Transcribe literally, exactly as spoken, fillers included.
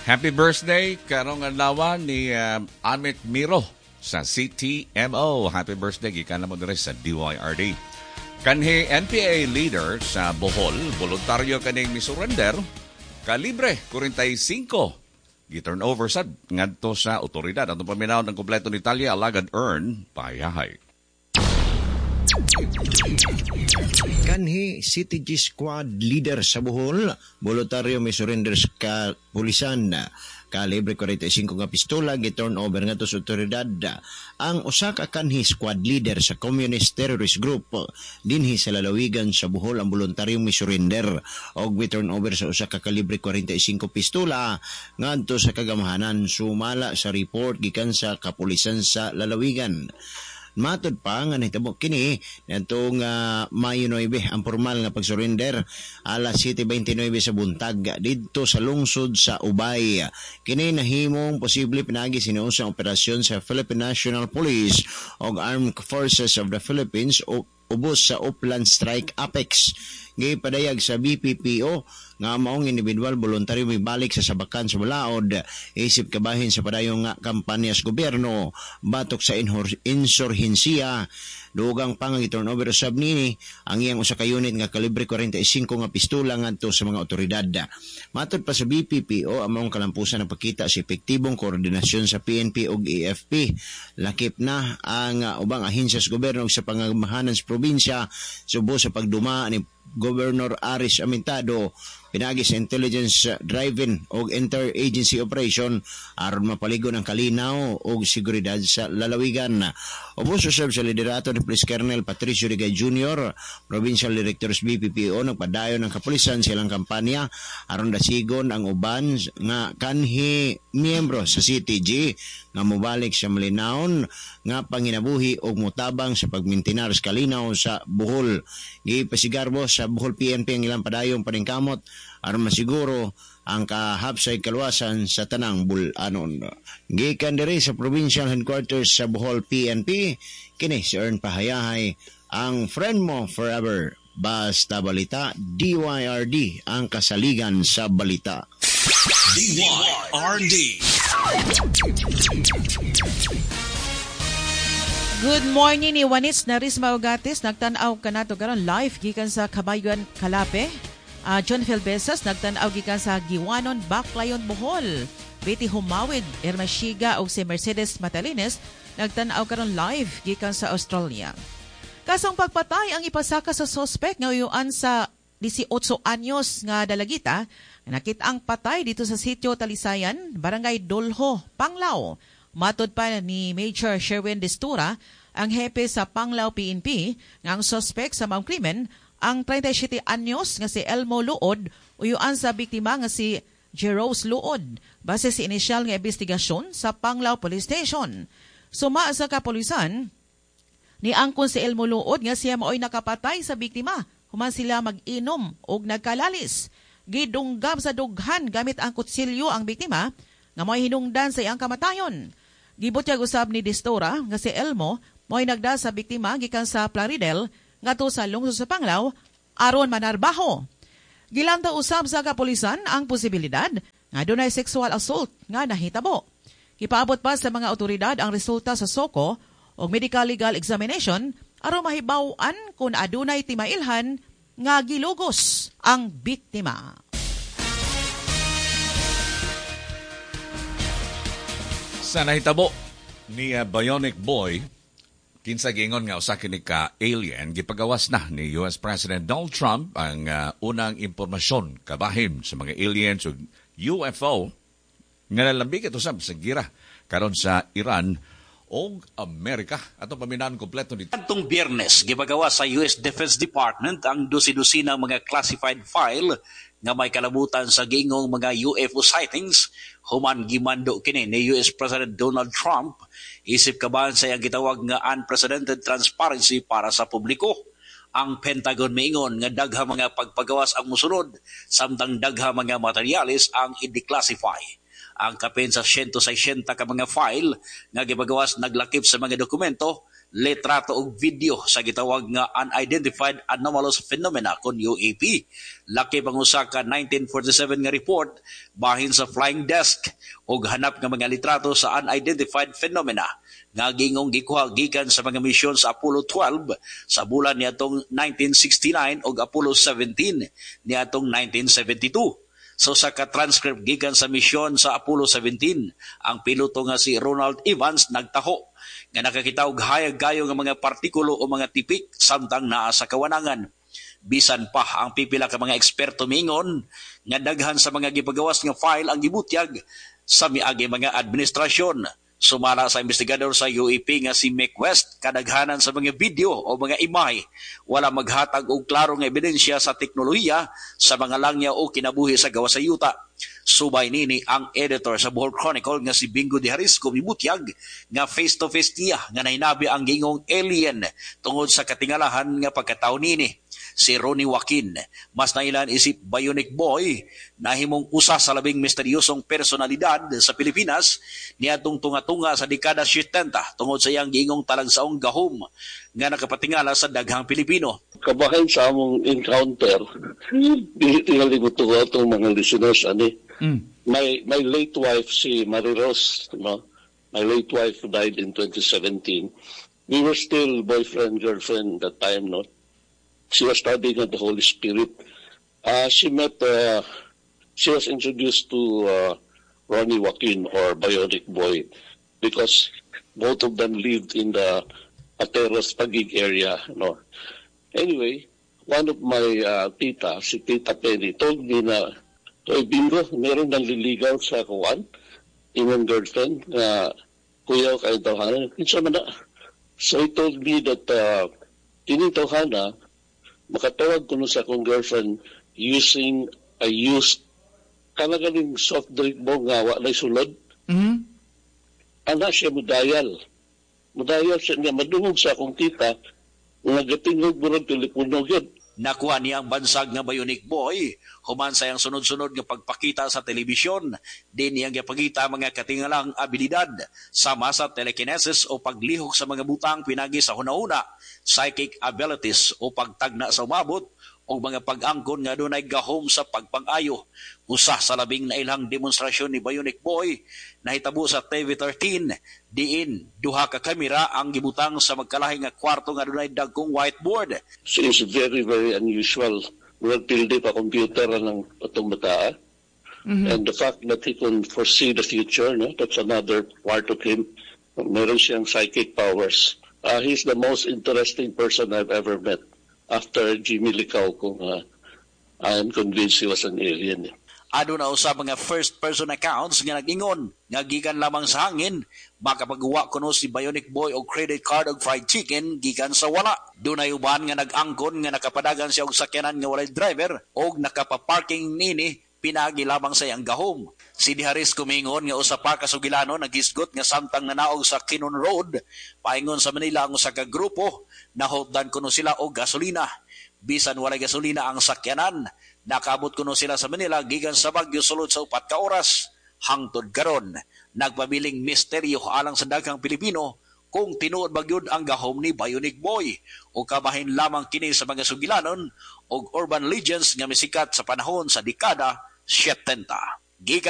Happy birthday karong adlaw ni uh, Amit Miro sa C T M O. Happy birthday gikan na mo diri sa D Y R D. Kanhi N P A leader sa Bohol, voluntaryo kaning misurrender kalibre forty-five. Gi-turn over sad ngadto sa otoridad. Atong paminaw ng kompleto ni Talia Alagad Earn Payahay. Kanhi C T G Squad leader sa Bohol, voluntaryo may surrender ka pulisan kalibre forty-five nga pistola gi-turn over ngadto sa otoridad. Ang usa ka kanhi squad leader sa communist terrorist group dinhi sa lalawigan sa Bohol ang voluntaryo may surrender og gi-turn over sa usa ka kalibre forty-five pistola ngadto sa kagamahanan sumala sa report gikan sa kapulisan sa lalawigan. Matod pa nga nahitabo kini natong uh, Mayo nine ang formal nga pagsurrender alas seven twenty-nine sa buntag didto sa lungsod sa Ubay. Kini nahimong posible pinagi sinuusang operasyon sa Philippine National Police ug Armed Forces of the Philippines o ubos sa Upland Strike Apex. Gipadayag sa B P P O nga maong individual voluntaryo mibalik sa sabakan sa balaod isip kabahin sa padayong nga kampanya sa gobyerno batok sa insurhensiya. Dugang pang i-turn over usab nini ang iyang usa ka unit nga kalibre forty-five nga pistola ngadto sa mga otoridad. Matod pa sa B P P O, among kalampusan na pakita sa epektibong koordinasyon sa P N P ug A F P. Lakip na ang uh, ubang ahensya sa gobyerno sa pangamahanan sa probinsya subo sa pagduma ni Governor Aris Amintado pinagi sa intelligence driven o interagency operation aron mapaligon ang kalinaw o seguridad sa lalawigan. Ubos usab sa liderato ni Police Colonel Patricio Digay Junior, Provincial Directors B P P O nagpadayon ng kapulisan silang kampanya aron dasigon ang uban nga kanhi miyembro sa C T G nga mobalik sa malinawon nga panginabuhi og mutabang sa pagmintinar sa kalinaw sa Bohol. Gipasigarbo sa Bohol P N P ang ilang padayong paningkamot aron masiguro ang kahapsay kaluwasan sa tanang bulanon. Gikan diri sa Provincial Headquarters sa Bohol P N P, kini si Earn Pahayahay, ang friend mo forever. Basta balita, D Y R D ang kasaligan sa balita. D Y R D. Good morning ni Juanis Narisma Ugatis. Nagtanaw ka na to karon live gikan sa Kabayuan Kalape. Uh, John Felbesas nagtanaw gikan sa Giwanon Baclayon Bohol. Betty Humawid Ermashiga o si Mercedes Matalines nagtanaw karon live gikan sa Australia. Kasong pagpatay ang ipasaka sa suspect nga uyuan sa eighteen anyos nga dalagita nakita ang patay dito sa sitio Talisayan, Barangay Dolho, Panglao. Matod pa ni Major Sherwin Destura, ang hepe sa Panglao P N P, nga ang suspect sa maong krimen ang thirty-seven anyos nga si Elmo Luod, uyuan sa biktima nga si Jerose Luod, base sa inisyal nga investigasyon sa Panglao Police Station. Suma sa kapulisan, ni angkon si Elmo Luod nga siya maoy nakapatay sa biktima, human sila mag-inom og nagkalalis. Gidunggab sa dughan gamit ang kutsilyo ang biktima, nga mo'y hinungdan sa iyang kamatayon. Gibutyag usab ni Destora nga si Elmo mo'y nagda sa biktima gikan sa Plaridel ngadto sa lungsod sa Panglao aron manarbaho. Gilanta usab sa kapulisan ang posibilidad nga dunay sexual assault nga nahitabo. Ipaabot pa sa mga otoridad ang resulta sa SOCO o medical legal examination aron mahibaw-an kung adunay timailhan nga gilugos ang biktima. Sa nahitabo ni uh, Bionic Boy, kinsa gingon nga usa kini ka alien, gipagawas na ni U S President Donald Trump ang uh, unang impormasyon kabahin sa mga aliens ug U F O nga nalambig ito sa gira karon sa Iran o Amerika. Atong paminahan kompleto nito. Atong Biyernes, gibagawa sa U S Defense Department ang dusi-dusina mga classified file nga may kalabutan sa gingong mga U F O sightings human gimando kini ni U S President Donald Trump isip kabahan sa iyang gitawag nga unprecedented transparency para sa publiko. Ang Pentagon miingon nga dagha mga pagpagawas ang musunod samtang dagha mga materyales ang i-declassify. Ang kapin sa one hundred sixty ka mga file nga gibagawas naglakip sa mga dokumento litrato og video sa gitawag nga Unidentified Anomalous Phenomena kon U A P. Laki pang usa ka nineteen forty-seven nga report bahin sa flying desk og hanap nga mga litrato sa unidentified phenomena nga gingong gikuha gikan sa mga misyon sa Apollo twelve sa bulan niadtong nineteen sixty-nine ug Apollo seventeen niadtong nineteen seventy-two. So sa ka-transcript gikan sa misyon sa Apollo seventeen, ang piloto nga si Ronald Evans nagtaho nga nakakita og hayag-gayo nga mga partikulo o mga tipik samtang naa sa kawanangan. Bisan pa ang pipila ka mga eksperto mingon nga daghan sa mga gipagawas nga file ang gibutyag sa miagi mga administrasyon. Sumala sa investigador sa U A P nga si Mick West, kadaghanan sa mga video o mga imahe wala maghatag og klaro nga ebidensya sa teknolohiya sa mga langya o kinabuhi sa gawa sa yuta. Subay nini ang editor sa Bohol Chronicle nga si Bingo de Harisco mibutyag nga face-to-face niya nga nahinabi ang gingong alien tungod sa katingalahan nga pagkatao nini. Si Ronnie Joaquin, mas nailan isip Bionic Boy, nahimong usa sa labing misteryosong personalidad sa Pilipinas niadtong tunga-tunga sa dekada setenta tungod sa iyang giingong talagsaong gahom nga nakapatingala sa daghang Pilipino. Kabahin sa among encounter, di tingali ko to itong mga listeners, ani. Mm. My, my late wife, si Marie Rose, no? My late wife died in twenty seventeen. We were still boyfriend, girlfriend that time, no? She was studying at the Holy Spirit. Uh, she met, uh, she was introduced to uh, Ronnie Joaquin or Bionic Boy because both of them lived in the Ateros Taguig area. No? Anyway, one of my uh, tita, si Tita Penny, told me na, Toy Bingo, meron nang liligaw sa kuwan, inyong girlfriend, na kuya kayo tawhanan. Kinsa man na. So he told me that uh, tinitawhana, makatawag ko sa akong girlfriend using a used kanagaling soft drink mo nga walay sulod. Mm-hmm. Ana siya mudayal. Mudayal siya nga madungog sa akong tita nga gatingog mo ng telepono yun. Nakuha niya ang bansag nga Bionic Boy, human sa iyang sunod-sunod nga pagpakita sa telebisyon, din niyang gapagita mga katingalang abilidad, sama sa telekinesis o paglihok sa mga butang pinagi sa hunahuna, psychic abilities o pagtagna sa umabot, o mga pag-angkon nga dunay gahom sa pagpang-ayo. Usa sa labing nailang demonstrasyon ni Bionic Boy nahitabo sa T V thirteen, diin duha ka kamera ang gibutang sa magkalahi nga kwarto nga dunay dagkong whiteboard. She is very, very unusual. Murag pildi pa computer ng atong bata. Mm-hmm. And the fact that he can foresee the future, no? That's another part of him. Meron siyang psychic powers. Uh, he's the most interesting person I've ever met. After Jimmy Licao, kung uh, I am convinced he was an alien. Ado na usab mga first-person accounts nga nag-ingon nga gikan lamang sa hangin, makapagawa kuno si Bionic Boy og credit card og fried chicken gikan sa wala. Dunay uban nga nag-angkon nga nakapadagan siya og sakyanan nga walay driver og nakapaparking nini pinagi lamang sa iyang gahom. Si Diharis kumingon nga usa pa ka sugilano nagisgot nga samtang nanaog sa Kinon Road paingon sa Manila ang usa ka grupo nahotdan kuno sila og gasolina. Bisan walay gasolina ang sakyanan, nakabot kuno sila sa Manila gikan sa Baguio sulod sa upat ka oras. Hangtod karon nagpabiling misteryo alang sa daghang Pilipino kung tinuod ba gyud ang gahom ni Bionic Boy o kabahin lamang kini sa mga sugilanon og urban legends nga misikat sa panahon sa dekada setenta. Gikan